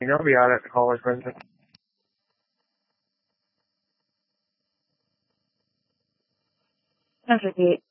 You know, be out at the college, Brenton. Traffic 8.